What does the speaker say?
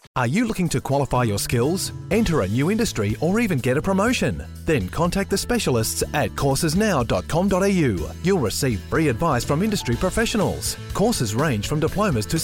Are you looking to qualify your skills, enter a new industry, or even get a promotion? Then contact the specialists at coursesnow.com.au. You'll receive free advice from industry professionals. Courses range from diplomas to